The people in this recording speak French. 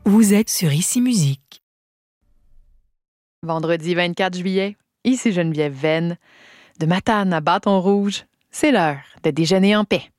Vous êtes sur Ici Musique. Vendredi 24 juillet, ici Geneviève Venn. De Matane à Bâton Rouge, c'est l'heure de déjeuner en paix.